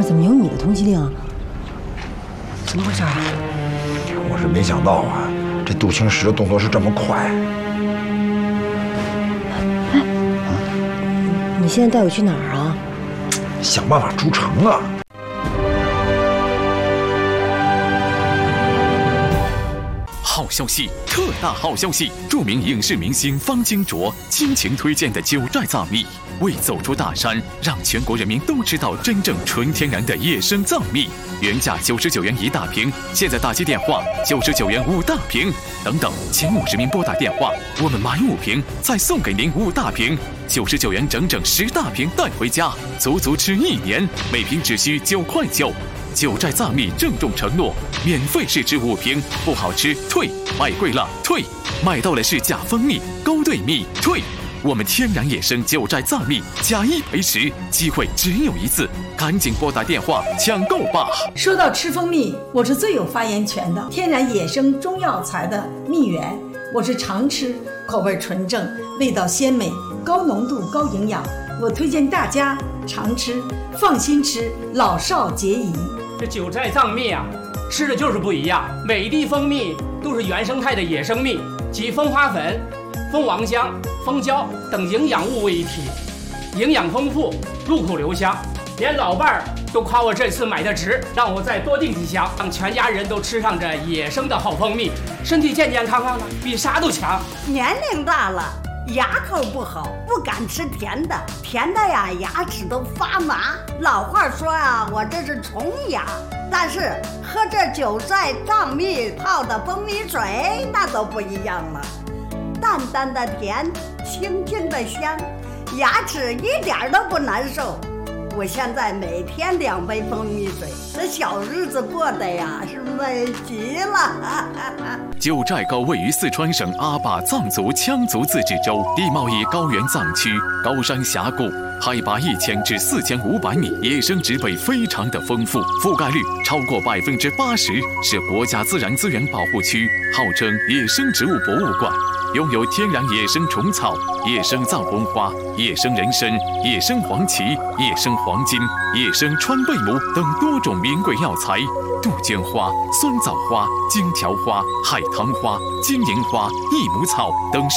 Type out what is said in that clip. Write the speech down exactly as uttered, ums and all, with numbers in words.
怎么有你的通缉令啊？ 怎么回事啊？ 我是没想到啊，这杜青石的动作是这么快。 哎，你现在带我去哪儿啊？ 想办法出城啊！ 好消息，特大好消息！著名影视明星方金卓倾情推荐的九寨藏蜜，为走出大山，让全国人民都知道真正纯天然的野生藏蜜。原价九十九元一大瓶，现在打击电话九十九元五大瓶。等等，前五十名拨打电话，我们买五瓶再送给您五大瓶，九十九元整整十大瓶带回家，足足吃一年，每瓶只需九块九。九寨藏蜜郑重承诺，免费试吃五瓶，不好吃退，买贵了退，买到了是假蜂蜜、勾兑蜜退。我们天然野生九寨藏蜜，假一赔十，机会只有一次，赶紧拨打电话抢购吧！ 说到吃蜂蜜，我是最有发言权的，天然野生中药材的蜜源，我是常吃，口味纯正，味道鲜美，高浓度高营养，我推荐大家常吃，放心吃，老少皆宜。 这九寨藏蜜啊，吃的就是不一样，每一滴蜂蜜都是原生态的野生蜜，集蜂花粉、蜂王浆、蜂胶等营养物为一体，营养丰富，入口留香，连老伴儿都夸我这次买的值，让我再多订几箱，让全家人都吃上这野生的好蜂蜜，身体健健康康的，比啥都强。 年龄大了，牙口不好，不敢吃甜的，甜的呀，牙齿都发麻。老话说呀，我这是虫牙，但是喝这九寨藏蜜泡的蜂蜜水，那都不一样了。淡淡的甜，清清的香，牙齿一点都不难受。我现在每天两杯蜂蜜水，这小日子过得呀是美极了。 九寨沟位于四川省阿坝藏族羌族自治州，地貌以高原藏区，高山峡谷，海拔一千至四千五百米，野生植被非常的丰富，覆盖率超过百分之八十，是国家自然资源保护区，号称野生植物博物馆。拥有天然野生虫草、野生藏红花、野生人参、野生黄芪、野生黄金、野生川贝母等多种名贵药材，杜鹃花、酸枣花、荆条花、海棠花、金银花、益母草等